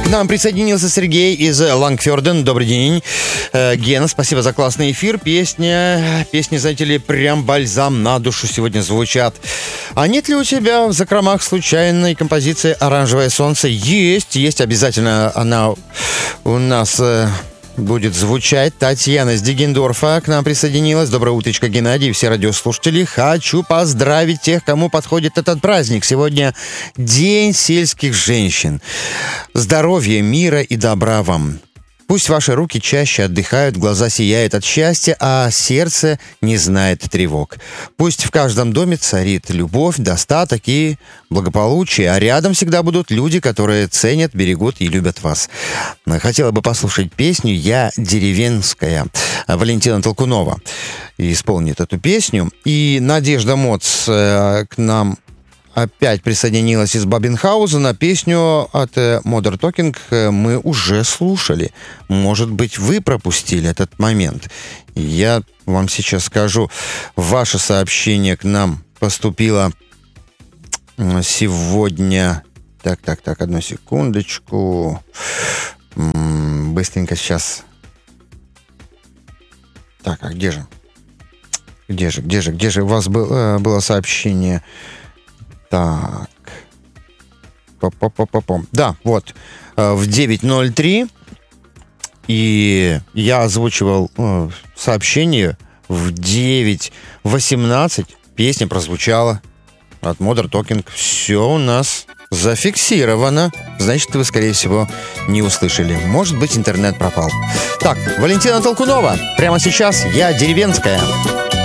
нам присоединился Сергей из Лангфёрден. Добрый день. Гена, спасибо за классный эфир. Песни, знаете ли, прям бальзам на душу сегодня звучат. А нет ли у тебя в закромах случайной композиции «Оранжевое солнце»? Есть обязательно. Она у нас будет звучать. Татьяна из Дегендорфа к нам присоединилась. Доброе утречко, Геннадий и все радиослушатели. Хочу поздравить тех, кому подходит этот праздник. Сегодня День сельских женщин. Здоровья, мира и добра вам. Пусть ваши руки чаще отдыхают, глаза сияют от счастья, а сердце не знает тревог. Пусть в каждом доме царит любовь, достаток и благополучие, а рядом всегда будут люди, которые ценят, берегут и любят вас. Хотела бы послушать песню «Я деревенская». Валентина Толкунова исполнит эту песню. И Надежда Моц к нам опять присоединилась из Бабенхаузена. Песню от Modern Talking мы уже слушали. Может быть, вы пропустили этот момент. Я вам сейчас скажу. Ваше сообщение к нам поступило сегодня... Так, одну секундочку. Быстренько сейчас. Так, а где же? Где же у вас было сообщение... Так. Да, вот. В 9:03. И я озвучивал сообщение в 9:18. Песня прозвучала от Modern Talking. Все у нас зафиксировано. Значит, вы, скорее всего, не услышали. Может быть, интернет пропал. Так, Валентина Толкунова. Прямо сейчас «Я деревенская».